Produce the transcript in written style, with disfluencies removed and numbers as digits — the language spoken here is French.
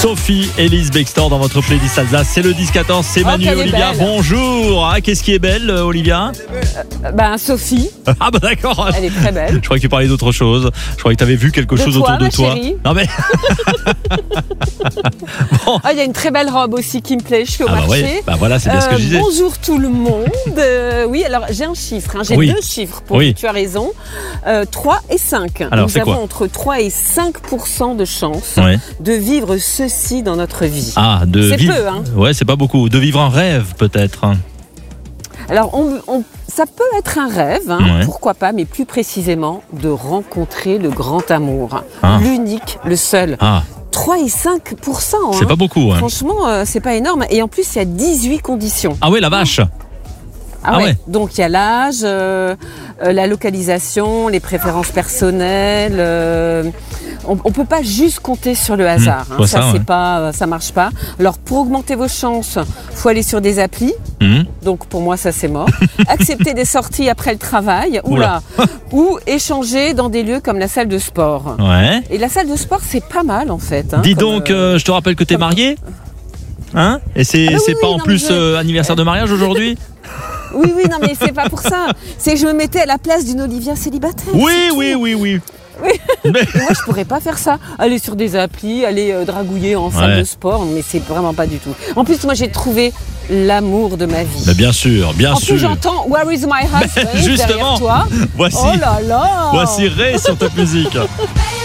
Sophie, Elise Bextor dans votre playlist Alsace. C'est le 10-14, c'est Manu et Olivia. Bonjour. Ah, qu'est-ce qui est belle, Olivia? Sophie. Ah d'accord. Elle est très belle. Je croyais que tu parlais d'autre chose. Je croyais que tu avais vu quelque chose autour de toi. Chérie. Non mais. Bon. Il y a une très belle robe aussi qui me plaît. Je suis au marché. Voilà, c'est bien ce que je disais. Bonjour tout le monde. Oui, alors j'ai un chiffre. J'ai deux chiffres. Tu as raison. 3 et 5. Alors, nous avons entre 3 et 5% de chance de vivre ceci dans notre vie. Ah, c'est peu, hein. Ouais, c'est pas beaucoup. De vivre un rêve, peut-être. Alors, ça peut être un rêve, pourquoi pas, mais plus précisément, de rencontrer le grand amour. L'unique, le seul. 3 et 5%. C'est pas beaucoup. Franchement, c'est pas énorme. Et en plus, il y a 18 conditions. Ah ouais, la vache. Ah ouais. Donc il y a l'âge, la localisation, les préférences personnelles. On peut pas juste compter sur le hasard. Ça marche pas. Alors pour augmenter vos chances, faut aller sur des applis. Donc pour moi ça c'est mort. Accepter des sorties après le travail. Ou échanger dans des lieux comme la salle de sport. Ouais. Et la salle de sport c'est pas mal en fait. Dis donc, je te rappelle que t'es mariée. Et c'est pas en plus anniversaire de mariage aujourd'hui? Oui, non, mais c'est pas pour ça. C'est que je me mettais à la place d'une Olivia célibataire. Oui. Mais moi, je pourrais pas faire ça. Aller sur des applis, aller dragouiller en salle de sport, mais c'est vraiment pas du tout. En plus, moi, j'ai trouvé l'amour de ma vie. Mais bien sûr. En plus, j'entends Where is my husband? Justement, derrière toi. Voici Ray sur ta musique.